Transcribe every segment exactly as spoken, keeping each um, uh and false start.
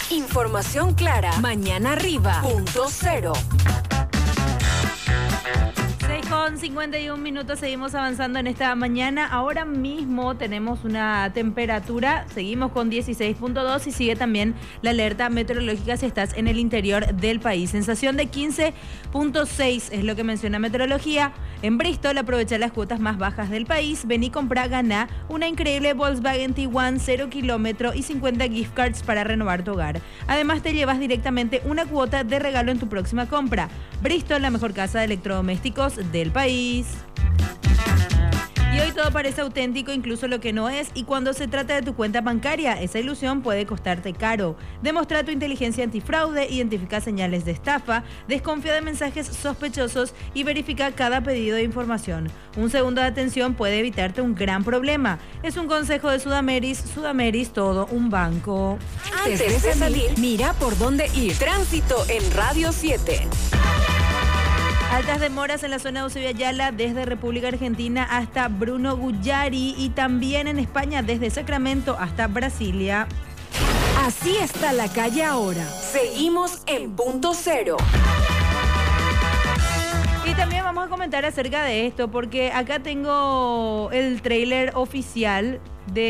Información clara. Mañana arriba. Punto cero. seis con cincuenta y un minutos, seguimos avanzando en esta mañana. Ahora mismo tenemos una temperatura, seguimos con dieciséis punto dos y sigue también la alerta meteorológica si estás en el interior del país. Sensación de quince punto seis es lo que menciona meteorología. En Bristol, aprovecha las cuotas más bajas del país. Vení, comprá, ganá una increíble Volkswagen Tiguan cero kilómetro y cincuenta gift cards para renovar tu hogar. Además, te llevas directamente una cuota de regalo en tu próxima compra. Bristol, la mejor casa de electrodomésticos del país. Y hoy todo parece auténtico, incluso lo que no es, y cuando se trata de tu cuenta bancaria, esa ilusión puede costarte caro. Demostra tu inteligencia antifraude, identifica señales de estafa, desconfía de mensajes sospechosos y verifica cada pedido de información. Un segundo de atención puede evitarte un gran problema. Es un consejo de Sudameris. Sudameris, todo un banco. Antes de salir, mira por dónde ir. Tránsito en Radio siete. Altas demoras en la zona de Eusebio Ayala desde República Argentina hasta Bruno Guggiari y también en España desde Sacramento hasta Brasilia. Así está la calle ahora. Seguimos en punto cero. Y también vamos a comentar acerca de esto porque acá tengo el tráiler oficial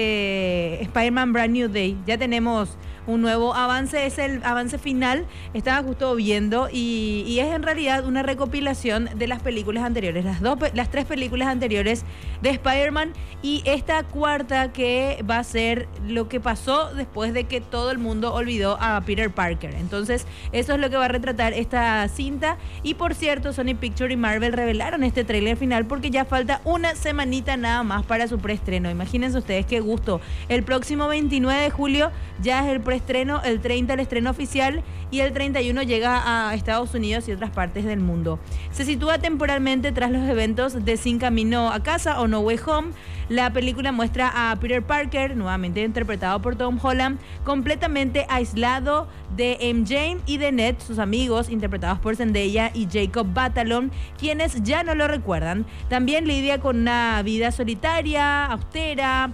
de Spider-Man Brand New Day. Ya tenemos un nuevo avance, es el avance final, estaba justo viendo y, y es en realidad una recopilación de las películas anteriores, las dos, las tres películas anteriores de Spider-Man y esta cuarta que va a ser lo que pasó después de que todo el mundo olvidó a Peter Parker. Entonces eso es lo que va a retratar esta cinta y por cierto Sony Pictures y Marvel revelaron este tráiler final porque ya falta una semanita nada más para su preestreno. Imagínense ustedes qué gusto, el próximo veintinueve de julio ya es el preestreno, el treinta el estreno oficial y el treinta y uno llega a Estados Unidos y otras partes del mundo. Se sitúa temporalmente tras los eventos de Sin Camino a Casa o No Way Home. La película muestra a Peter Parker, nuevamente interpretado por Tom Holland, completamente aislado de M J y de Ned, sus amigos, interpretados por Zendaya y Jacob Batalon, quienes ya no lo recuerdan. También lidia con una vida solitaria, austera.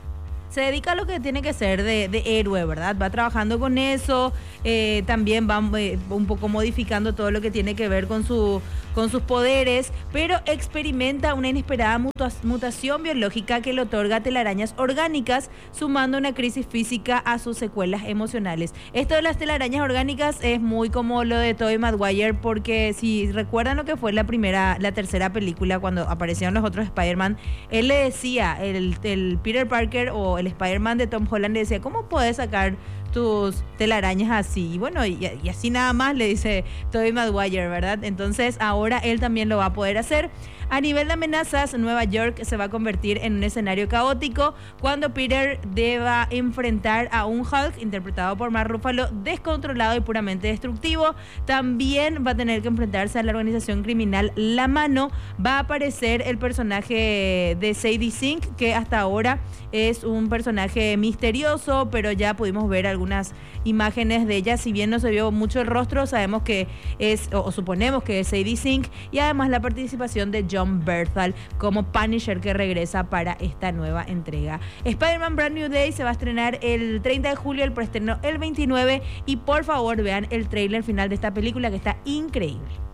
Se dedica a lo que tiene que ser de, de héroe, ¿verdad? Va trabajando con eso, eh, también va eh, un poco modificando todo lo que tiene que ver con, su, con sus poderes, pero experimenta una inesperada mutua- mutación biológica que le otorga telarañas orgánicas, sumando una crisis física a sus secuelas emocionales. Esto de las telarañas orgánicas es muy como lo de Tobey Maguire, porque si recuerdan lo que fue la primera, la tercera película, cuando aparecieron los otros Spider-Man, él le decía, el, el Peter Parker o el Spider-Man de Tom Holland le decía, ¿cómo puedes sacar tus telarañas así? Y bueno, y, y así nada más le dice Tobey Maguire, ¿verdad? Entonces ahora él también lo va a poder hacer. A nivel de amenazas, Nueva York se va a convertir en un escenario caótico cuando Peter deba enfrentar a un Hulk, interpretado por Mark Ruffalo, descontrolado y puramente destructivo. También va a tener que enfrentarse a la organización criminal La Mano. Va a aparecer el personaje de Sadie Sink, que hasta ahora es un personaje misterioso, pero ya pudimos ver algunas imágenes de ella. Si bien no se vio mucho el rostro, sabemos que es, o, o suponemos que es Sadie Sink, y además la participación de John Bernthal como Punisher, que regresa para esta nueva entrega. Spider-Man Brand New Day se va a estrenar el treinta de julio, el preestreno el veintinueve, y por favor vean el tráiler final de esta película que está increíble.